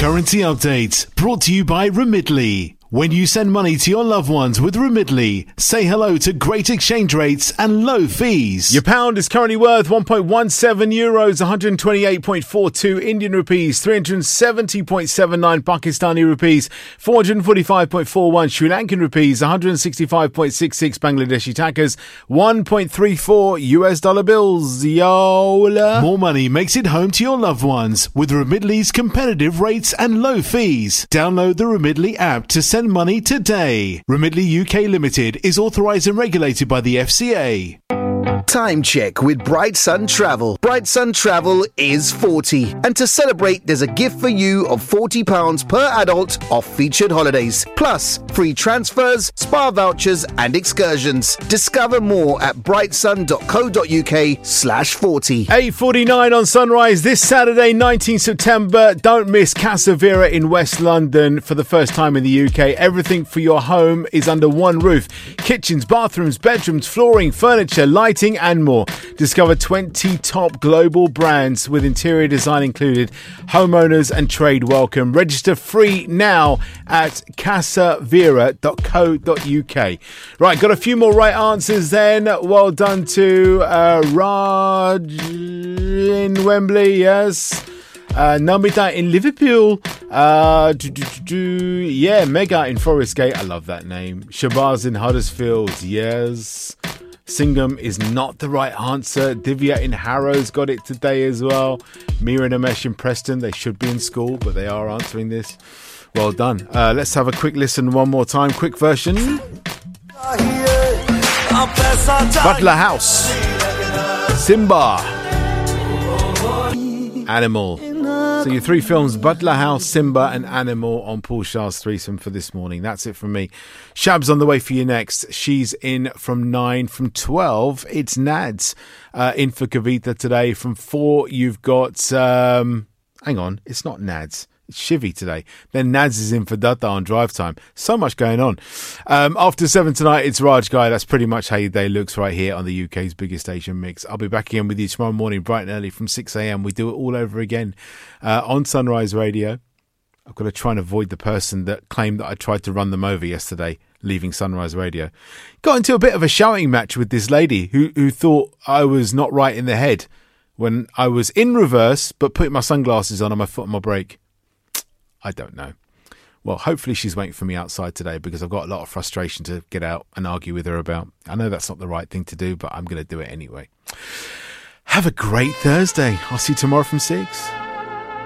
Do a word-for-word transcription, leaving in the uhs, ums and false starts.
Currency update brought to you by Remitly. When you send money to your loved ones with Remitly, say hello to great exchange rates and low fees. Your pound is currently worth one point one seven euros, one hundred twenty-eight point four two Indian rupees, three hundred seventy point seven nine Pakistani rupees, four hundred forty-five point four one Sri Lankan rupees, one hundred sixty-five point six six Bangladeshi takas, one point three four U S dollar bills. Yola. More money makes it home to your loved ones with Remitly's competitive rates and low fees. Download the Remitly app to send money today. Remitly U K Limited is authorised and regulated by the F C A. Time check with Bright Sun Travel. Bright Sun Travel is forty. And to celebrate, there's a gift for you of forty pounds per adult off featured holidays. Plus, free transfers, spa vouchers and excursions. Discover more at brightsun.co.uk slash 40. eight forty-nine on Sunrise this Saturday, nineteenth September. Don't miss Casa Vera in West London for the first time in the U K. Everything for your home is under one roof. Kitchens, bathrooms, bedrooms, flooring, furniture, lighting and more. Discover twenty top global brands with interior design included. Homeowners and trade welcome. Register free now at casa vera dot co dot uk. Right, got a few more right answers then. Well done to uh, Raj in Wembley, yes. Uh, Namita in Liverpool. Uh, do, do, do, do. Yeah, Mega in Forest Gate. I love that name. Shabazz in Huddersfield, yes. Singham is not the right answer. Divya in Harrow's got it today as well. Mira and Amesh in Preston. They should be in school, but they are answering this. Well done. Uh, let's have a quick listen one more time. Quick version. Butler House. Simba. Animal. So your three films, Butler House, Simba and Animal on Paul Shah's threesome for this morning. That's it from me. Shab's on the way for you next. She's in from nine. From twelve, it's Nads uh, in for Kavita today. From four, you've got... Um, hang on, it's not Nads. It's Shivy today. Then Nads is in for Dutta on drive time. So much going on. Um, after seven tonight, it's Raj Guy. That's pretty much how your day looks right here on the U K's biggest Asian mix. I'll be back again with you tomorrow morning, bright and early from six a.m. We do it all over again uh, on Sunrise Radio. I've got to try and avoid the person that claimed that I tried to run them over yesterday, leaving Sunrise Radio. Got into a bit of a shouting match with this lady who, who thought I was not right in the head when I was in reverse but putting my sunglasses on and my foot on my brake. I don't know. Well, hopefully she's waiting for me outside today because I've got a lot of frustration to get out and argue with her about. I know that's not the right thing to do, but I'm going to do it anyway. Have a great Thursday. I'll see you tomorrow from six.